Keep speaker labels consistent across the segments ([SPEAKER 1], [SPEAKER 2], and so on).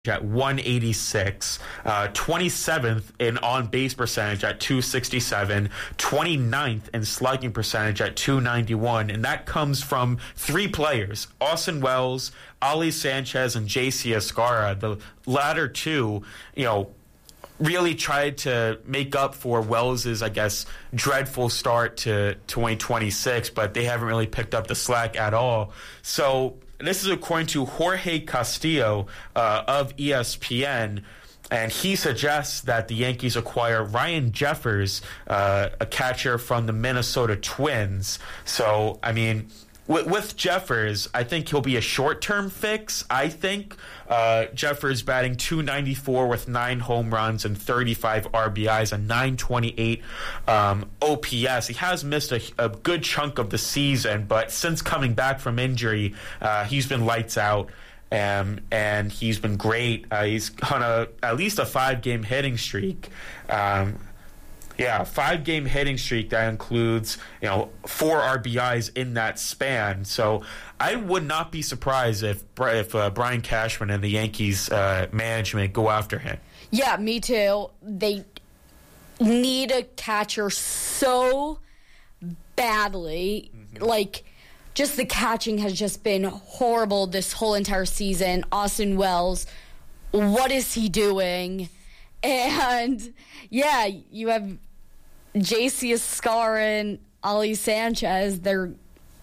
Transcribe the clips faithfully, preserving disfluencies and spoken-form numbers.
[SPEAKER 1] at one eighty-six, uh, twenty-seventh in on-base percentage at two sixty-seven, twenty-ninth in slugging percentage at two ninety-one, and that comes from three players, Austin Wells, Ali Sanchez, and J C Escarra. The latter two, you know, really tried to make up for Wells's, I guess, dreadful start to twenty twenty-six, but they haven't really picked up the slack at all. So this is according to Jorge Castillo uh, of E S P N, and he suggests that the Yankees acquire Ryan Jeffers, uh, a catcher from the Minnesota Twins. So, I mean, with, with Jeffers, I think he'll be a short-term fix, I think. Uh, Jeffers batting two ninety-four with nine home runs and thirty-five R B Is, a nine twenty-eight um, O P S. He has missed a, a good chunk of the season, but since coming back from injury, uh, he's been lights out. Um, and he's been great. Uh, he's on a at least a five-game hitting streak. Um, yeah, five-game hitting streak that includes, you know, four R B Is in that span. So I would not be surprised if if uh, Brian Cashman and the Yankees uh, management go after him.
[SPEAKER 2] Yeah, me too. They need a catcher so badly. Mm-hmm. Like, just the catching has just been horrible this whole entire season. Austin Wells, what is he doing? And, yeah, you have J C Escarra and Ali Sanchez. They're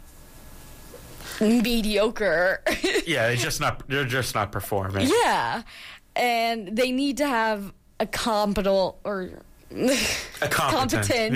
[SPEAKER 2] mediocre.
[SPEAKER 1] Yeah, they're just not they're just not performing.
[SPEAKER 2] Yeah. And they need to have a competent or
[SPEAKER 1] a competent,
[SPEAKER 2] competent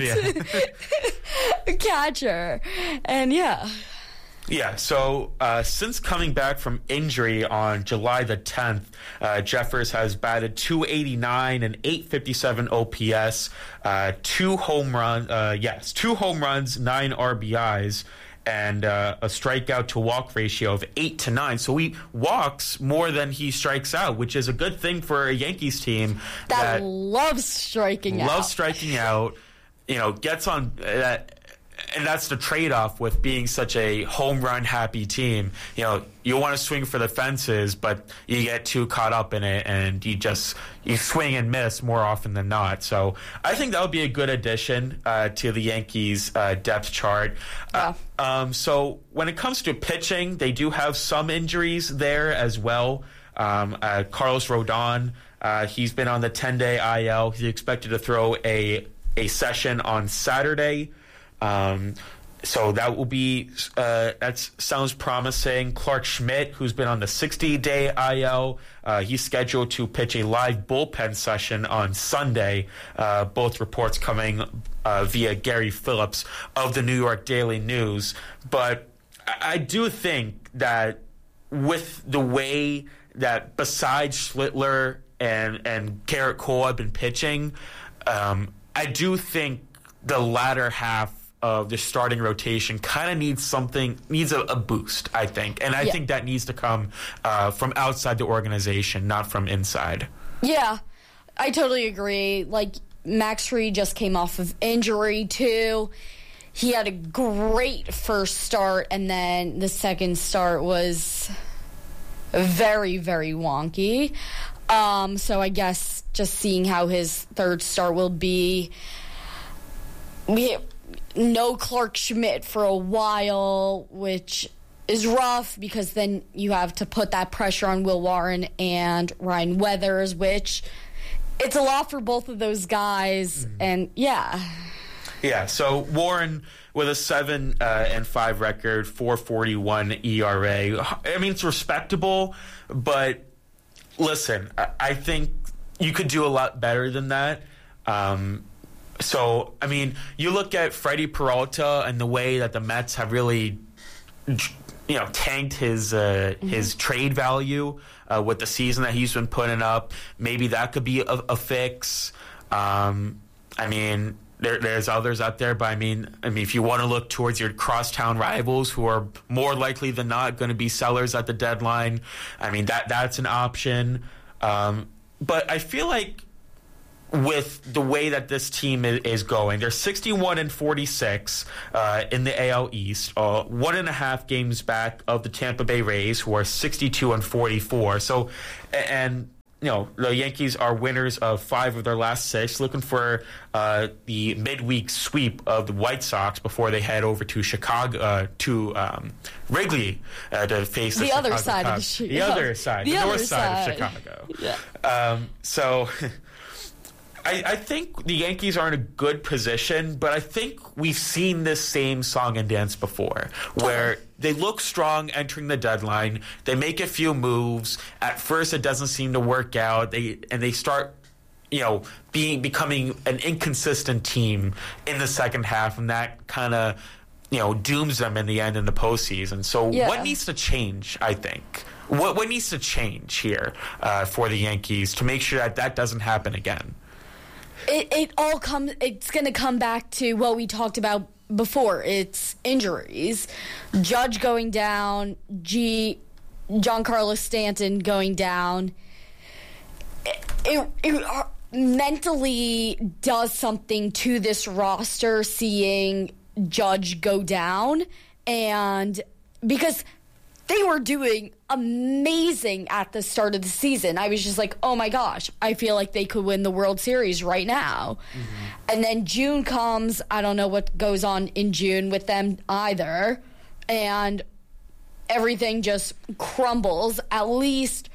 [SPEAKER 1] yeah.
[SPEAKER 2] catcher. And, yeah.
[SPEAKER 1] Yeah, so uh, since coming back from injury on July the tenth, uh, Jeffers has batted two eighty-nine and eight fifty-seven O P S, uh, two home run, uh, yes, two home runs, nine R B Is, and uh, a strikeout to walk ratio of eight to nine. So he walks more than he strikes out, which is a good thing for a Yankees team
[SPEAKER 2] that,
[SPEAKER 1] that
[SPEAKER 2] loves striking
[SPEAKER 1] loves
[SPEAKER 2] out.
[SPEAKER 1] Loves striking out. You know, gets on that. Uh, And that's the trade-off with being such a home run happy team. You know, you want to swing for the fences, but you get too caught up in it, and you just you swing and miss more often than not. So I think that would be a good addition uh, to the Yankees' uh, depth chart.
[SPEAKER 2] Yeah.
[SPEAKER 1] Uh, um, so when it comes to pitching, they do have some injuries there as well. Um, uh, Carlos Rodon, uh, he's been on the ten-day I L. He's expected to throw a a session on Saturday. Um, so that will be, uh, that sounds promising. Clark Schmidt, who's been on the sixty-day I L, uh, he's scheduled to pitch a live bullpen session on Sunday. Uh, both reports coming uh, via Gary Phillips of the New York Daily News. But I do think that with the way that besides Schlittler and, and Garrett Cole have been pitching, um, I do think the latter half of the starting rotation kind of needs something, needs a, a boost, I think. And I
[SPEAKER 2] yeah.
[SPEAKER 1] think that needs to come uh, from outside the organization, not from inside.
[SPEAKER 2] Yeah, I totally agree. Like, Max Fried just came off of injury, too. He had a great first start, and then the second start was very, very wonky. Um, so I guess just seeing how his third start will be. We no Clark Schmidt for a while, which is rough because then you have to put that pressure on Will Warren and Ryan Weathers, which it's a lot for both of those guys. Mm-hmm. And yeah.
[SPEAKER 1] Yeah, so Warren with a seven uh, and five record, four forty-one E R A. I mean, it's respectable, but listen, I, I think you could do a lot better than that. Um, So, I mean, you look at Freddie Peralta and the way that the Mets have really, you know, tanked his uh, mm-hmm. his trade value uh, with the season that he's been putting up. Maybe that could be a, a fix. Um, I mean, there, there's others out there, but I mean, I mean, if you want to look towards your crosstown rivals who are more likely than not going to be sellers at the deadline, I mean, that that's an option. Um, but I feel like with the way that this team is going, they're sixty-one and forty-six uh, in the A L East, uh, one and a half games back of the Tampa Bay Rays, who are sixty-two and forty-four. So, and you know, the Yankees are winners of five of their last six, looking for uh, the midweek sweep of the White Sox before they head over to Chicago, uh, to um, Wrigley uh, to face the,
[SPEAKER 2] the other
[SPEAKER 1] Chicago
[SPEAKER 2] side
[SPEAKER 1] Cubs.
[SPEAKER 2] of the street.
[SPEAKER 1] The other side,
[SPEAKER 2] the,
[SPEAKER 1] the
[SPEAKER 2] other
[SPEAKER 1] north side,
[SPEAKER 2] side
[SPEAKER 1] of Chicago.
[SPEAKER 2] Yeah.
[SPEAKER 1] Um, so... I, I think the Yankees are in a good position, but I think we've seen this same song and dance before, where they look strong entering the deadline, they make a few moves. At first, it doesn't seem to work out. They and they start, you know, being becoming an inconsistent team in the second half, and that kind of, you know, dooms them in the end in the postseason. So,
[SPEAKER 2] yeah.
[SPEAKER 1] what needs to change? I think what what needs to change here uh, for the Yankees to make sure that that doesn't happen again.
[SPEAKER 2] It, it all comes, it's going to come back to what we talked about before. It's injuries. Judge going down, G, Giancarlo Stanton going down. It, it, it mentally does something to this roster seeing Judge go down. And because they were doing amazing at the start of the season. I was just like, oh my gosh, I feel like they could win the World Series right now. Mm-hmm. And then June comes. I don't know what goes on in June with them either. And everything just crumbles. At least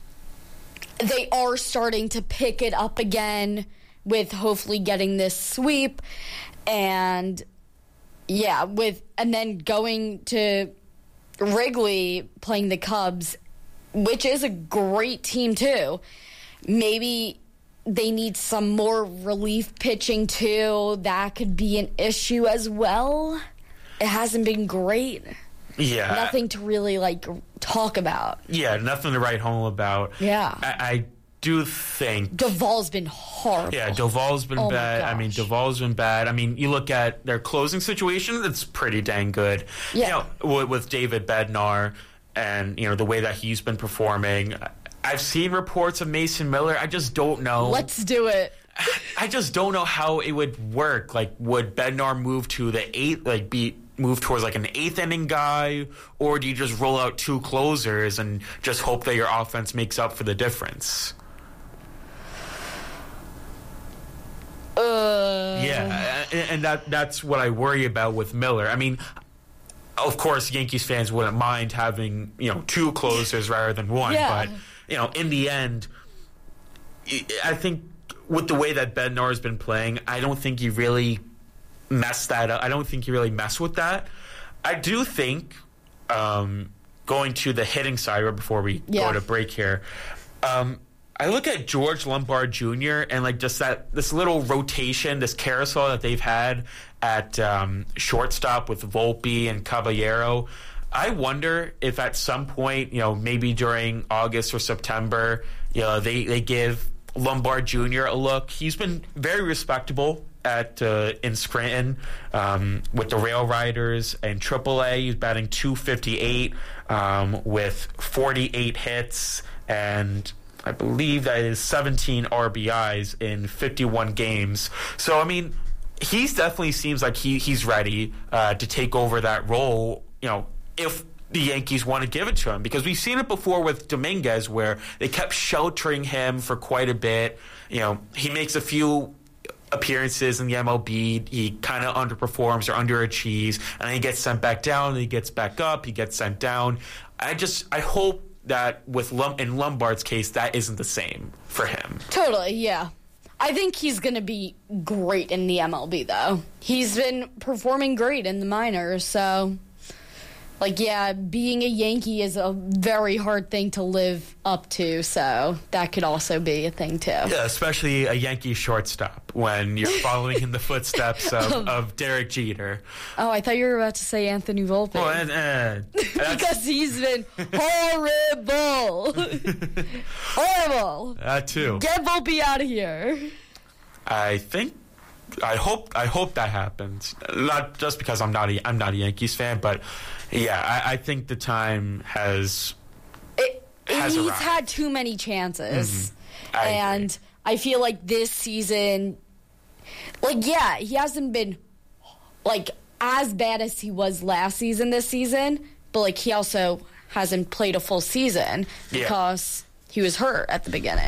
[SPEAKER 2] they are starting to pick it up again with hopefully getting this sweep. And yeah, with and then going to Wrigley playing the Cubs, which is a great team too. Maybe they need some more relief pitching too. That could be an issue as well. It hasn't been great.
[SPEAKER 1] Yeah.
[SPEAKER 2] Nothing to really like talk about.
[SPEAKER 1] Yeah, nothing to write home about.
[SPEAKER 2] Yeah.
[SPEAKER 1] I, I do think
[SPEAKER 2] Duvall's been horrible.
[SPEAKER 1] Yeah, Duvall's been
[SPEAKER 2] oh
[SPEAKER 1] bad. I mean, Duvall's been bad. I mean, you look at their closing situation; it's pretty dang good.
[SPEAKER 2] Yeah.
[SPEAKER 1] You know, with, with David Bednar and you know the way that he's been performing. I've seen reports of Mason Miller. I just don't know.
[SPEAKER 2] Let's do it.
[SPEAKER 1] I just don't know how it would work. Like, would Bednar move to the eighth? Like, be move towards like an eighth inning guy, or do you just roll out two closers and just hope that your offense makes up for the difference?
[SPEAKER 2] Uh,
[SPEAKER 1] yeah, and, and that that's what I worry about with Miller. I mean, of course, Yankees fans wouldn't mind having, you know, two closers rather than one.
[SPEAKER 2] Yeah.
[SPEAKER 1] But, you know, in the end, I think with the way that Bednar has been playing, I don't think you really mess that up. I don't think you really mess with that. I do think, um, going to the hitting side right before we
[SPEAKER 2] yeah.
[SPEAKER 1] go to break here, um, I look at George Lombard Junior and like just that this little rotation, this carousel that they've had at um, shortstop with Volpe and Caballero. I wonder if at some point, you know, maybe during August or September, you know, they, they give Lombard Junior a look. He's been very respectable at uh, in Scranton um, with the Rail Riders and triple A. He's batting two fifty-eight um, with forty-eight hits, and I believe that is seventeen R B Is in fifty-one games. So, I mean, he definitely seems like he, he's ready uh, to take over that role, you know, if the Yankees want to give it to him. Because we've seen it before with Dominguez where they kept sheltering him for quite a bit. You know, he makes a few appearances in the M L B, he kind of underperforms or underachieves, and then he gets sent back down, and he gets back up, he gets sent down. I just, I hope that with Lum- in Lombard's case, that isn't the same for him.
[SPEAKER 2] Totally, yeah. I think he's going to be great in the M L B, though. He's been performing great in the minors, so... Like, yeah, being a Yankee is a very hard thing to live up to, so that could also be a thing, too.
[SPEAKER 1] Yeah, especially a Yankee shortstop when you're following in the footsteps of, of Derek Jeter.
[SPEAKER 2] Oh, I thought you were about to say Anthony Volpe.
[SPEAKER 1] Well, and, uh,
[SPEAKER 2] because he's been horrible. Horrible.
[SPEAKER 1] That, too.
[SPEAKER 2] Get Volpe out of here.
[SPEAKER 1] I think... I hope I hope that happens. Not just because I'm not a, I'm not a Yankees fan, but yeah, I, I think the time has
[SPEAKER 2] it,
[SPEAKER 1] has
[SPEAKER 2] he's
[SPEAKER 1] arrived.
[SPEAKER 2] had too many chances,
[SPEAKER 1] mm-hmm. I
[SPEAKER 2] and
[SPEAKER 1] agree.
[SPEAKER 2] I feel like this season, like yeah, he hasn't been like as bad as he was last season. This season, but like he also hasn't played a full season because
[SPEAKER 1] yeah.
[SPEAKER 2] he was hurt at the beginning.